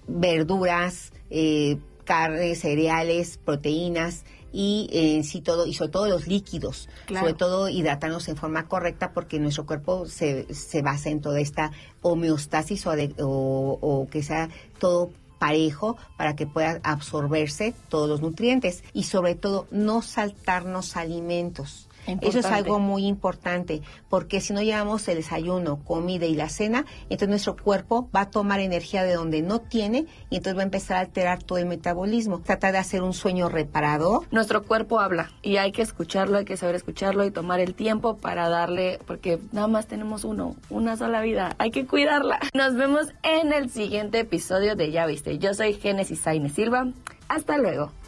verduras, carnes, cereales, proteínas y sí todo, y sobre todo los líquidos, Claro. sobre todo hidratarnos en forma correcta porque nuestro cuerpo se basa en toda esta homeostasis o que sea todo parejo para que puedan absorberse todos los nutrientes y sobre todo no saltarnos alimentos. Eso es algo muy importante, porque si no llevamos el desayuno, comida y la cena, entonces nuestro cuerpo va a tomar energía de donde no tiene y entonces va a empezar a alterar todo el metabolismo. Trata de hacer un sueño reparador. Nuestro cuerpo habla y hay que escucharlo, hay que saber escucharlo y tomar el tiempo para darle, porque nada más tenemos una sola vida, hay que cuidarla. Nos vemos en el siguiente episodio de Ya Viste. Yo soy Génesis Sainz Silva. Hasta luego.